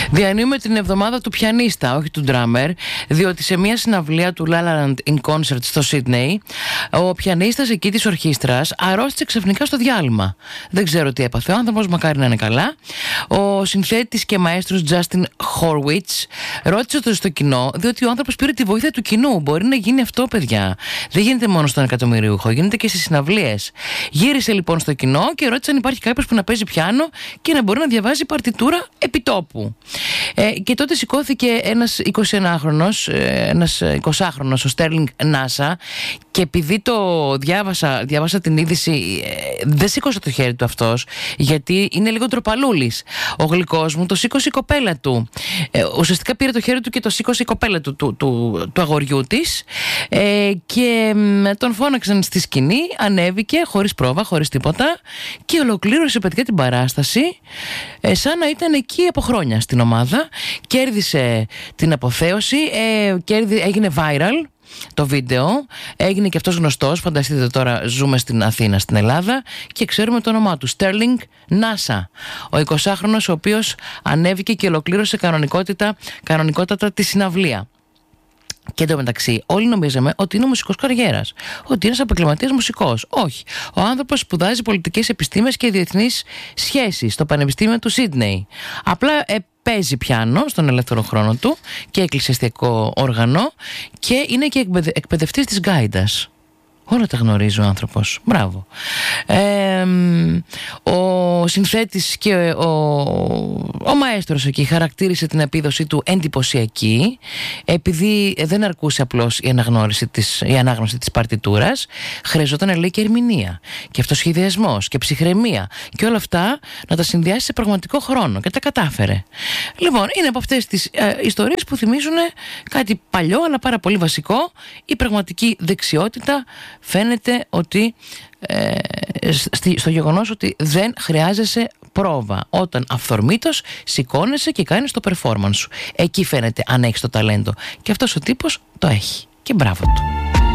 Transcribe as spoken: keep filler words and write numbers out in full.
Διανύουμε την εβδομάδα του πιανίστα, όχι του ντράμερ, διότι σε μια συναυλία του La La Land in Concert στο Σίδνεϊ, ο πιανίστας εκεί της ορχήστρας αρρώστησε ξαφνικά στο διάλειμμα. Δεν ξέρω τι έπαθε ο άνθρωπος, μακάρι να είναι καλά. Ο συνθέτης και μαέστρος Justin Horwitz ρώτησε το στο κοινό, διότι ο άνθρωπος πήρε τη βοήθεια του κοινού. Μπορεί να γίνει αυτό, παιδιά. Δεν γίνεται μόνο στον εκατομμυριούχο, γίνεται και στις συναυλίες. Γύρισε λοιπόν στο κοινό και ρώτησε αν υπάρχει κάποιος που να παίζει πιάνο και να μπορεί να διαβάζει παρτιτούρα επιτόπου. Ε, και τότε σηκώθηκε ένας εικοσιενάχρονος, ένας εικοσάχρονος, ο Sterling Nasa, και επειδή το διάβασα, διάβασα την είδηση, ε, δεν σήκωσε το χέρι του αυτός, γιατί είναι λίγο ντροπαλούλης. Ο γλυκός μου το σήκωσε η κοπέλα του. Ε, ουσιαστικά πήρε το χέρι του και το σήκωσε η κοπέλα του, του, του, του αγοριού της, ε, και ε, τον φώναξαν στη σκηνή, ανέβηκε χωρίς πρόβα, χωρίς τίποτα, και ολοκλήρωσε, παιδιά, την παράσταση ε, σαν να ήταν εκεί από χρόνια στην ομάδα. Κέρδισε την αποθέωση, ε, κέρδι, έγινε viral το βίντεο, έγινε και αυτός γνωστός. Φανταστείτε τώρα, ζούμε στην Αθήνα, στην Ελλάδα, και ξέρουμε το όνομά του, Sterling Nasa, ο εικοσάχρονος ο οποίος ανέβηκε και ολοκλήρωσε κανονικότητα, κανονικότατα τη συναυλία. Και εντωμεταξύ, όλοι νομίζαμε ότι είναι μουσικός καριέρας, ότι είναι ένας επαγγελματίας μουσικός. Όχι. Ο άνθρωπος σπουδάζει πολιτικές επιστήμες και διεθνείς σχέσεις στο Πανεπιστήμιο του Σίδνεϊ. Απλά ε, παίζει πιάνο στον ελεύθερο χρόνο του και εκκλησιαστικό όργανο, και είναι και εκπαιδευτής της γκάιντας. Όλα τα γνωρίζει ο άνθρωπος. Μπράβο. Ε, ο συνθέτης και ο, ο μαέστρος εκεί χαρακτήρισε την επίδοσή του εντυπωσιακή, επειδή δεν αρκούσε απλώς η αναγνώριση της, η ανάγνωση της παρτιτούρας, χρειαζόταν, λέει, και ερμηνεία και αυτοσχεδιασμός και ψυχραιμία και όλα αυτά να τα συνδυάσει σε πραγματικό χρόνο, και τα κατάφερε. Λοιπόν, είναι από αυτές τις ε, ιστορίες που θυμίζουν κάτι παλιό αλλά πάρα πολύ βασικό. Η πραγματική δεξιότητα φαίνεται ότι ε, στο γεγονός ότι δεν χρειάζεσαι πρόβα. Όταν αυθορμήτως σηκώνεσαι και κάνεις το performance σου, εκεί φαίνεται αν έχεις το ταλέντο, και αυτός ο τύπος το έχει, και μπράβο του.